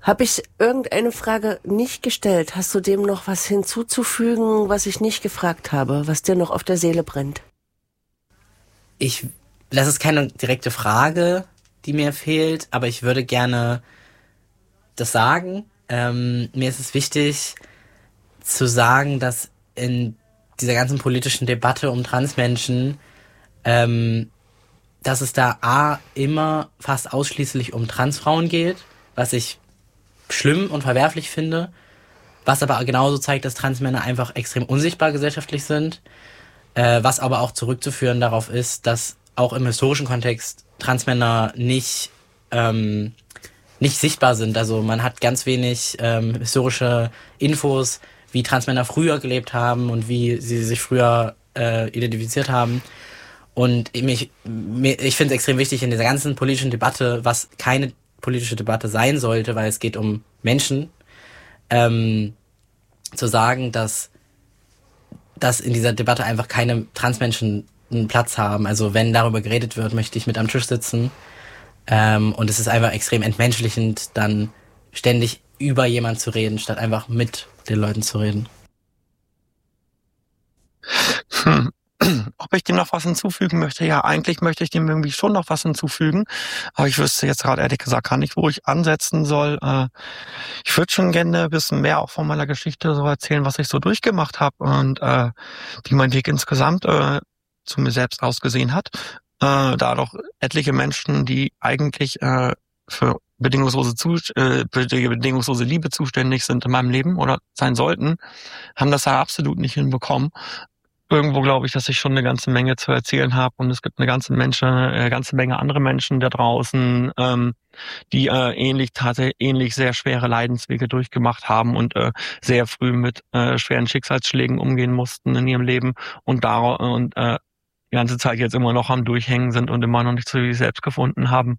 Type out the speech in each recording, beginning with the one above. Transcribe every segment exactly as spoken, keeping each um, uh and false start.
Habe ich irgendeine Frage nicht gestellt? Hast du dem noch was hinzuzufügen, was ich nicht gefragt habe, was dir noch auf der Seele brennt? Ich, das ist keine direkte Frage, die mir fehlt, aber ich würde gerne das sagen. Ähm, mir ist es wichtig zu sagen, dass in dieser ganzen politischen Debatte um Transmenschen, ähm, dass es da A, immer fast ausschließlich um Transfrauen geht, was ich schlimm und verwerflich finde, was aber genauso zeigt, dass Transmänner einfach extrem unsichtbar gesellschaftlich sind, äh, was aber auch zurückzuführen darauf ist, dass auch im historischen Kontext Transmänner nicht ähm, nicht sichtbar sind. Also man hat ganz wenig ähm, historische Infos, wie Transmänner früher gelebt haben und wie sie sich früher äh, identifiziert haben. Und mich, ich finde es extrem wichtig in dieser ganzen politischen Debatte, was keine politische Debatte sein sollte, weil es geht um Menschen, ähm, zu sagen, dass, dass in dieser Debatte einfach keine Transmenschen einen Platz haben. Also wenn darüber geredet wird, möchte ich mit am Tisch sitzen. Ähm, und es ist einfach extrem entmenschlichend, dann ständig über jemanden zu reden, statt einfach mit den Leuten zu reden. Hm. Ob ich dem noch was hinzufügen möchte? Ja, eigentlich möchte ich dem irgendwie schon noch was hinzufügen. Aber ich wüsste jetzt gerade ehrlich gesagt gar nicht, wo ich ansetzen soll. Äh, ich würde schon gerne ein bisschen mehr auch von meiner Geschichte so erzählen, was ich so durchgemacht habe und äh, wie mein Weg insgesamt äh, zu mir selbst ausgesehen hat. Äh, da doch etliche Menschen, die eigentlich äh, für bedingungslose, Zus- äh, bedingungslose Liebe zuständig sind in meinem Leben oder sein sollten, haben das ja absolut nicht hinbekommen. Irgendwo glaube ich, dass ich schon eine ganze Menge zu erzählen habe und es gibt eine ganze Menschen, eine ganze Menge andere Menschen da draußen, ähm, die äh, ähnlich tatsächlich ähnlich sehr schwere Leidenswege durchgemacht haben und äh, sehr früh mit äh, schweren Schicksalsschlägen umgehen mussten in ihrem Leben und da und äh, die ganze Zeit jetzt immer noch am Durchhängen sind und immer noch nicht zu sich selbst gefunden haben.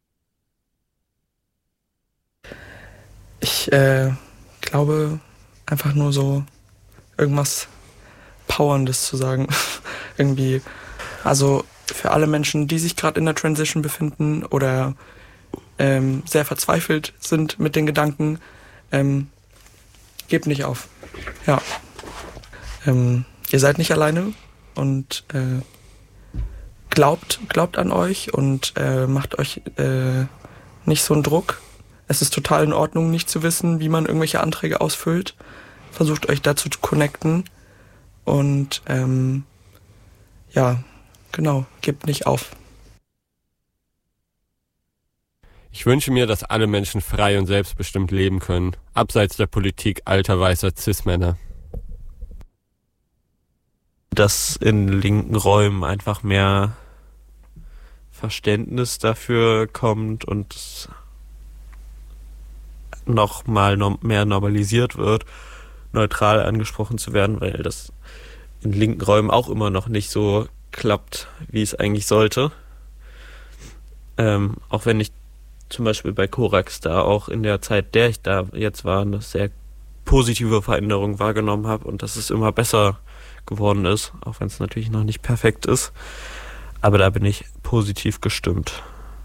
Ich äh, glaube einfach nur so irgendwas Powerndes zu sagen. Irgendwie, also für alle Menschen, die sich gerade in der Transition befinden oder ähm, sehr verzweifelt sind mit den Gedanken, ähm, gebt nicht auf. Ja. Ähm, ihr seid nicht alleine und äh, glaubt, glaubt an euch und äh, macht euch äh, nicht so einen Druck. Es ist total in Ordnung, nicht zu wissen, wie man irgendwelche Anträge ausfüllt. Versucht euch dazu zu connecten. Und ähm, ja, genau, gebt nicht auf. Ich wünsche mir, dass alle Menschen frei und selbstbestimmt leben können, abseits der Politik alter weißer Cis-Männer. Dass in linken Räumen einfach mehr Verständnis dafür kommt und noch mal no- mehr normalisiert wird, neutral angesprochen zu werden, weil das in linken Räumen auch immer noch nicht so klappt, wie es eigentlich sollte. Ähm, auch wenn ich zum Beispiel bei Korax da auch in der Zeit, der ich da jetzt war, eine sehr positive Veränderung wahrgenommen habe und dass es immer besser geworden ist, auch wenn es natürlich noch nicht perfekt ist. Aber da bin ich positiv gestimmt.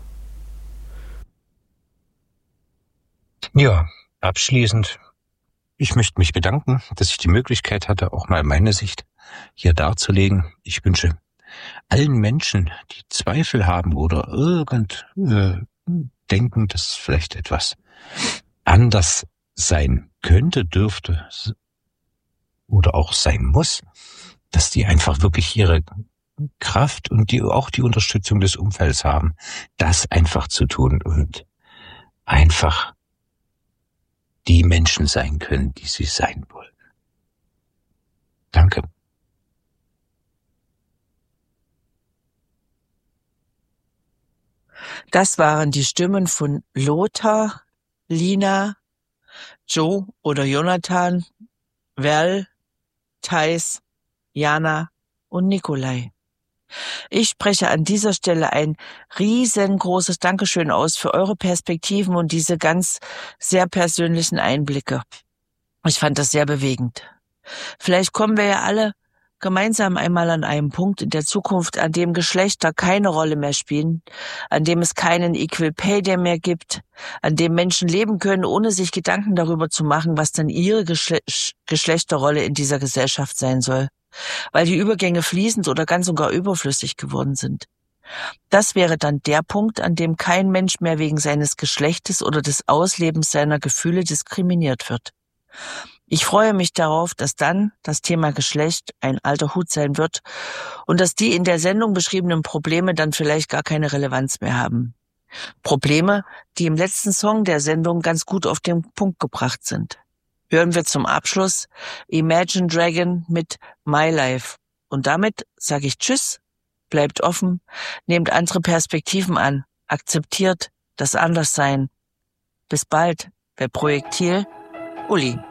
Ja, abschließend, ich möchte mich bedanken, dass ich die Möglichkeit hatte, auch mal meine Sicht hier darzulegen. Ich wünsche allen Menschen, die Zweifel haben oder irgend äh, denken, dass vielleicht etwas anders sein könnte, dürfte oder auch sein muss, dass die einfach wirklich ihre Kraft und die auch die Unterstützung des Umfelds haben, das einfach zu tun und einfach die Menschen sein können, die sie sein wollen. Danke. Das waren die Stimmen von Lothar, Lina, Joe oder Jonathan, Val, Thais, Jana und Nikolai. Ich spreche an dieser Stelle ein riesengroßes Dankeschön aus für eure Perspektiven und diese ganz sehr persönlichen Einblicke. Ich fand das sehr bewegend. Vielleicht kommen wir ja alle gemeinsam einmal an einem Punkt in der Zukunft, an dem Geschlechter keine Rolle mehr spielen, an dem es keinen Equal Pay Day mehr gibt, an dem Menschen leben können, ohne sich Gedanken darüber zu machen, was dann ihre Geschle- Geschlechterrolle in dieser Gesellschaft sein soll, weil die Übergänge fließend oder ganz sogar überflüssig geworden sind. Das wäre dann der Punkt, an dem kein Mensch mehr wegen seines Geschlechtes oder des Auslebens seiner Gefühle diskriminiert wird. Ich freue mich darauf, dass dann das Thema Geschlecht ein alter Hut sein wird und dass die in der Sendung beschriebenen Probleme dann vielleicht gar keine Relevanz mehr haben. Probleme, die im letzten Song der Sendung ganz gut auf den Punkt gebracht sind. Hören wir zum Abschluss Imagine Dragon mit My Life. Und damit sage ich Tschüss, bleibt offen, nehmt andere Perspektiven an, akzeptiert das Anderssein. Bis bald, bei Projektil, Uli.